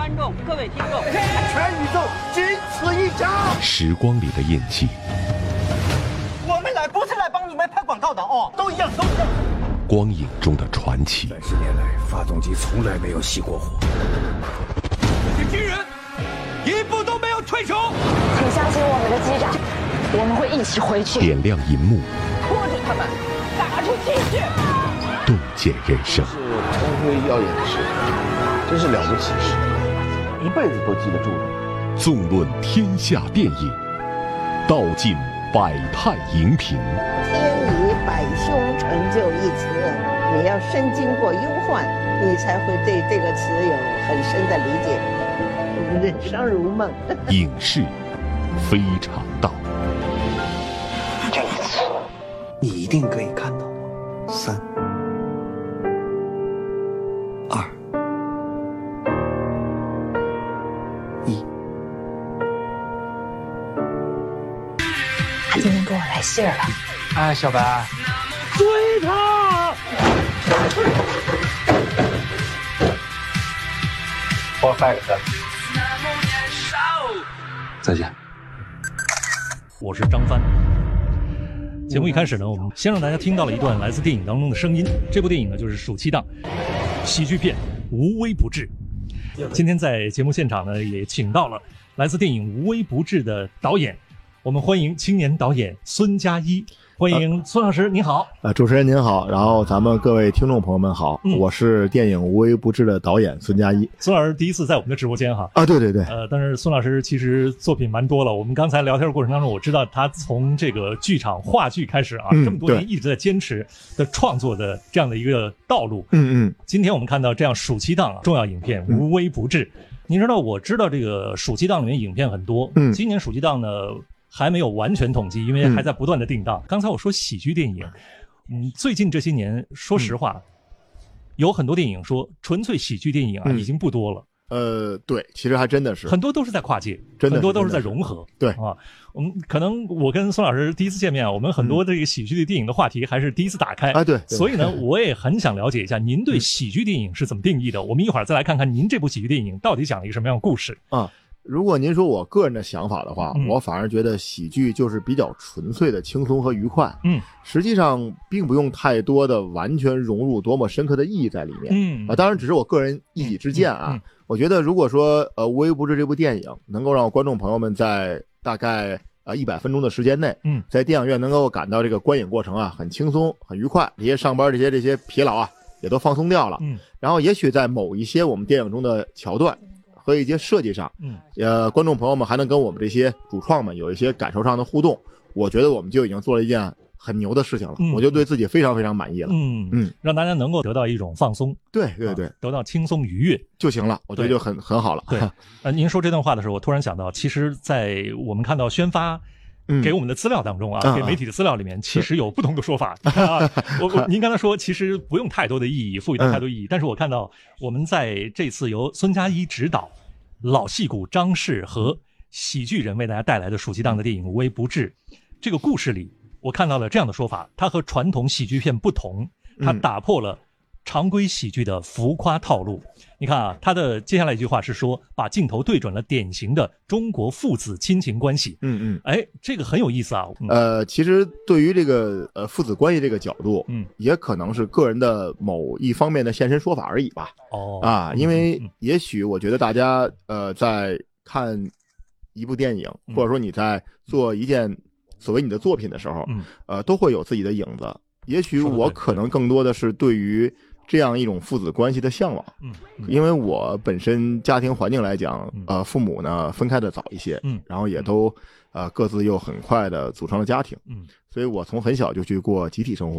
观众、各位听众， 全宇宙仅此一家。 时光里的印记， 我们来不是来帮你们拍广告的哦，都一样，都一样。 光影中的传奇。 30年来，发动机从来没有熄过火。 这些军人一步都没有退出。 请相信我们的机长，我们会一起回去。 点亮银幕， 拖住他们，打出气势。 洞见人生。 是冲辉耀眼的事，真是了不起事，一辈子都记得住的。 纵论天下电影，道尽百态荧屏。 天以百凶成就一词，你要深经过忧患，你才会对这个词有很深的理解。人生如梦。 影视非常道。 这一次，你一定可以看到我。3、2、1。 他今天给我来信了。 哎，小白， 追他！ 我拜个山。 再见。 我是张帆。节目一开始呢，我们先让大家听到了一段来自电影当中的声音。这部电影呢，就是暑期档喜剧片《无微不至》。今天在节目现场呢，也请到了来自电影《无微不至》的导演，我们欢迎青年导演孙佳一。欢迎孙老师，你好。 主持人您好，然后咱们各位听众朋友们好，我是电影《无微不至》的导演孙佳一。 孙老师第一次在我们的直播间哈。 啊，对对对。 但是孙老师其实作品蛮多了。我们刚才聊天的过程当中，我知道他从这个剧场话剧开始啊，这么多年一直在坚持的创作的这样的一个道路。今天我们看到这样暑期档重要影片《无微不至》。您知道，我知道这个暑期档里面影片很多。今年暑期档呢，还没有完全统计，因为还在不断的定档。刚才我说喜剧电影，最近这些年，说实话，有很多电影说纯粹喜剧电影啊，已经不多了。 对，其实还真的是很多都是在跨界， 很多都是在融合。 对啊，可能我跟孙老师第一次见面啊，我们很多这个喜剧的电影的话题还是第一次打开啊。对， 所以呢，我也很想了解一下您对喜剧电影是怎么定义的。我们一会儿再来看看您这部喜剧电影到底讲了一个什么样的故事啊。如果您说我个人的想法的话，我反而觉得喜剧就是比较纯粹的轻松和愉快。实际上并不用太多的完全融入多么深刻的意义在里面。当然只是我个人一己之见啊。我觉得如果说无微不至这部电影能够让观众朋友们在大概100分钟的时间内，在电影院能够感到这个观影过程啊很轻松很愉快，这些上班这些疲劳啊也都放松掉了。然后也许在某一些我们电影中的桥段和一些设计上，观众朋友们还能跟我们这些主创们有一些感受上的互动，我觉得我们就已经做了一件很牛的事情了。我就对自己非常非常满意了。 让大家能够得到一种放松， 对对对， 得到轻松愉悦就行了，我觉得就很好了。 对，您说这段话的时候，我突然想到，其实，在我们看到宣发给我们的资料当中啊，给媒体的资料里面，其实有不同的说法。您刚才说，其实不用太多的意义，赋予它太多意义。但是我看到我们在这次由孙佳一执导，老戏骨张氏和喜剧人为大家带来的暑期档的电影《无微不至》，这个故事里，我看到了这样的说法：它和传统喜剧片不同，它打破了常规喜剧的浮夸套路。你看啊，他的接下来一句话是说，把镜头对准了典型的中国父子亲情关系。这个很有意思啊。 其实对于这个父子关系这个角度，也可能是个人的某一方面的现身说法而已吧。因为也许我觉得大家在看一部电影，或者说你在做一件所谓你的作品的时候，都会有自己的影子。也许我可能更多的是对于这样一种父子关系的向往。因为我本身家庭环境来讲，父母呢分开的早一些，然后也都各自又很快的组成了家庭，所以我从很小就去过集体生活。